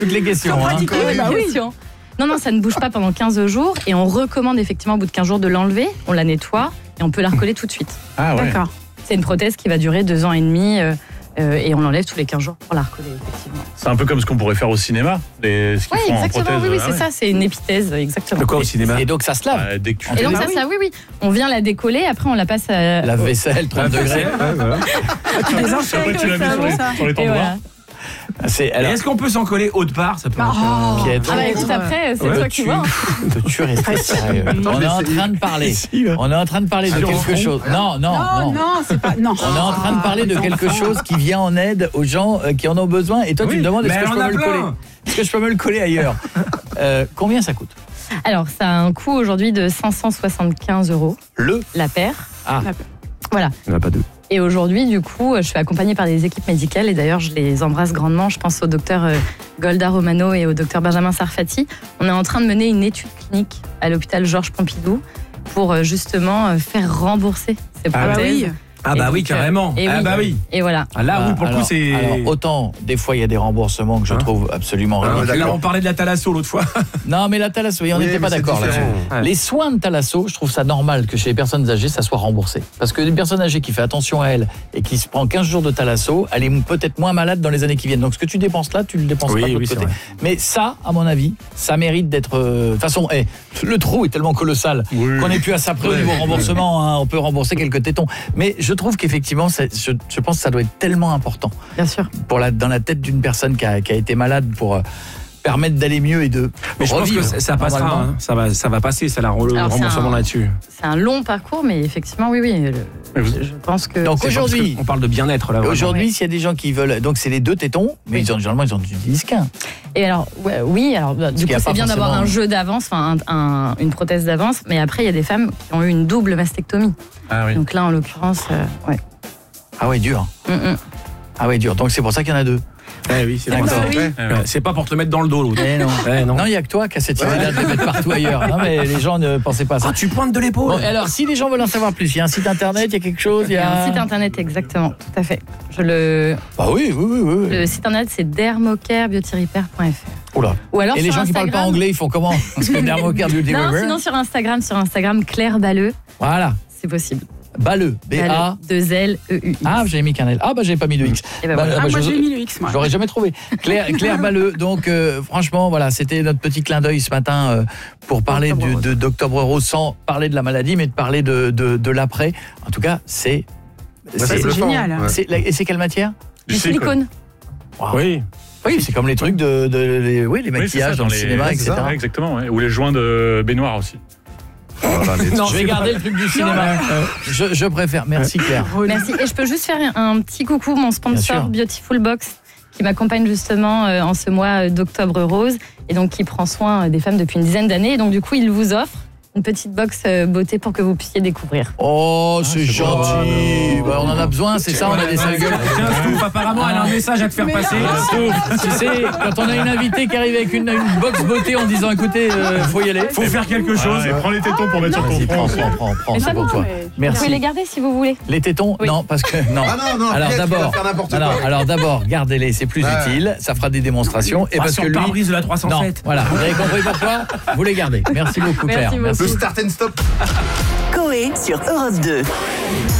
Toutes les questions. Questions. Non, ça ne bouge pas pendant 15 jours et on recommande effectivement au bout de 15 jours de l'enlever, on la nettoie et on peut la recoller tout de suite. Ah ouais. D'accord. C'est une prothèse qui va durer 2 ans et demi et on l'enlève tous les 15 jours pour la recoller effectivement. C'est un peu comme ce qu'on pourrait faire au cinéma. Ce qu'ils font en exactement, prothèse. oui, c'est ça, c'est une épithèse, exactement. De quoi au cinéma? Et donc ça se lave. Dès que tu Et donc ça, oui. On vient la décoller, après on la passe à... La vaisselle, 30 degrés. Tu désinfectes après, tu la mets sur les Et temps voilà. C'est, alors, Est-ce qu'on peut s'en coller haute part? Ça peut Piètre. Ah bah écoute, après, c'est toi qui vois. Tu restes sérieux. On est en train de parler. On est en train de parler de quelque chose. Non. c'est pas. Non. On est en train de parler de quelque chose qui vient en aide aux gens qui en ont besoin. Et toi, tu me demandes est-ce que je peux me le coller? Est-ce que je peux me le coller ailleurs? Combien ça coûte? Alors, ça a un coût aujourd'hui de 575 € la paire. Ah. Voilà. Il n'y en a pas deux. Et aujourd'hui, du coup, je suis accompagnée par des équipes médicales et d'ailleurs, je les embrasse grandement. Je pense au docteur Golda Romano et au docteur Benjamin Sarfati. On est en train de mener une étude clinique à l'hôpital Georges Pompidou pour justement faire rembourser ces prothèses. Ah bah oui, carrément. Et oui. Et voilà. Ah là, oui, pour le coup, c'est... Alors, autant, des fois, il y a des remboursements que je trouve absolument ridicules. Là, on parlait de la thalasso l'autre fois. Non, mais la thalasso, on n'était pas d'accord là-dessus. Ouais. Les soins de thalasso, je trouve ça normal que chez les personnes âgées, ça soit remboursé. Parce que les personnes âgées qui fait attention à elle et qui se prend 15 jours de thalasso, elle est peut-être moins malade dans les années qui viennent. Donc, ce que tu dépenses là, tu le dépenses pas de l'autre côté. Mais ça, à mon avis, ça mérite d'être... De toute façon, le trou est tellement colossal qu'on n'est plus à ça près au niveau remboursement. Hein, on peut rembourser quelques tétons. Mais je trouve qu'effectivement, je pense que ça doit être tellement important. Bien sûr. Dans la tête d'une personne qui a été malade pour permettre d'aller mieux et de Mais je pense revivre. que ça passera, hein. ça va passer, c'est le remboursement là-dessus. C'est un long parcours, mais effectivement, oui. Je pense que... Donc aujourd'hui, on parle de bien-être là. Aujourd'hui, s'il y a des gens qui veulent... Donc c'est les 2 tétons, mais généralement, ils en utilisent qu'un. Et alors, du coup, c'est bien d'avoir un jeu d'avance, une prothèse d'avance, mais après, il y a des femmes qui ont eu une double mastectomie. Ah oui. Donc là, en l'occurrence, Ah ouais, dur. Ah ouais, dur. Donc c'est pour ça qu'il y en a 2. Oui, c'est pour ça. C'est pas pour te mettre dans le dos l'autre. Non, il n'y a que toi qui as cette idée-là de les mettre partout ailleurs. Non, mais les gens ne pensaient pas à ça. Ah, tu pointes de l'épaule. Bon, alors, si les gens veulent en savoir plus, il y a un site internet, il y a quelque chose, il y a... un site internet, exactement, tout à fait. Bah oui. Le site internet, c'est dermocarebeautyrepair.fr. Oula. Ou alors et les gens qui parlent pas anglais, ils font comment? Parce que Dermocare Beauty Non, Repair. sinon sur Instagram, Claire Balleux. Voilà. C'est possible. Balleux, B-A... 2L-E-U-X. Ah, j'avais mis qu'un L. Ah, bah j'avais pas mis de X. Et ben voilà. Moi, j'ai mis le X, moi. Je l'aurais jamais trouvé. Claire Balleux. Donc, franchement, voilà, c'était notre petit clin d'œil ce matin pour parler d'Octobre Rose, sans parler de la maladie, mais de parler de l'après. En tout cas, c'est génial. Ouais. Et c'est quelle matière? Du silicone. Wow. Oui, c'est comme les trucs les maquillages dans le cinéma, etc. Ça, exactement, ouais. Ou les joints de baignoire aussi. Non, je vais garder le truc du cinéma. Je préfère. Merci Claire. Merci. Et je peux juste faire un petit coucou, mon sponsor Beautiful Box, qui m'accompagne justement en ce mois d'Octobre Rose et donc qui prend soin des femmes depuis une dizaine d'années. Et donc du coup, il vous offre une petite box beauté pour que vous puissiez découvrir. Oh, c'est gentil. Bah, on en a besoin, c'est ça, on a des sales gueules. Tiens, Stouff, apparemment, elle a un message à te faire passer. Tu sais, quand on a une invitée qui arrive avec une box beauté en disant écoutez, faut y aller. Faut faire quelque chose. Prends les tétons pour mettre sur ton front. Prends, c'est pour toi. Vous pouvez les garder si vous voulez. Les tétons? Non, parce que non. Non, Alors d'abord, gardez-les, c'est plus utile, ça fera des démonstrations et parce que lui pare-brise de la 307. Non, voilà, vous avez compris pourquoi? Vous les gardez. Merci beaucoup Claire. Merci beaucoup. Le start and stop. Coé sur Europe 2.